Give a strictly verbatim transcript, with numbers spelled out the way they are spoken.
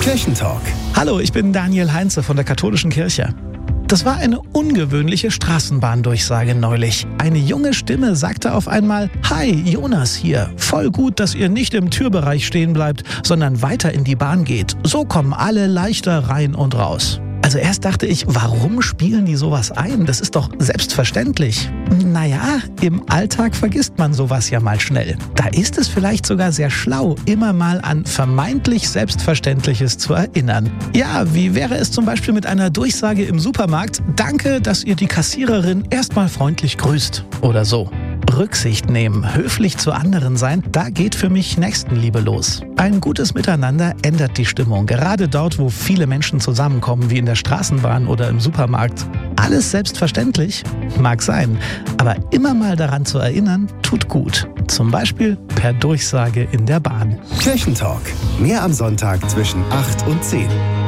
Kirchentalk. Hallo, ich bin Daniel Heinze von der Katholischen Kirche. Das war eine ungewöhnliche Straßenbahndurchsage neulich. Eine junge Stimme sagte auf einmal: Hi, Jonas hier. Voll gut, dass ihr nicht im Türbereich stehen bleibt, sondern weiter in die Bahn geht. So kommen alle leichter rein und raus. Also erst dachte ich, warum spielen die sowas ein? Das ist doch selbstverständlich. Naja, im Alltag vergisst man sowas ja mal schnell. Da ist es vielleicht sogar sehr schlau, immer mal an vermeintlich Selbstverständliches zu erinnern. Ja, wie wäre es zum Beispiel mit einer Durchsage im Supermarkt: Danke, dass ihr die Kassiererin erstmal freundlich grüßt oder so. Rücksicht nehmen, höflich zu anderen sein, da geht für mich Nächstenliebe los. Ein gutes Miteinander ändert die Stimmung, gerade dort, wo viele Menschen zusammenkommen, wie in der Straßenbahn oder im Supermarkt. Alles selbstverständlich? Mag sein, aber immer mal daran zu erinnern, tut gut. Zum Beispiel per Durchsage in der Bahn. Kirchentalk. Mehr am Sonntag zwischen acht und zehn.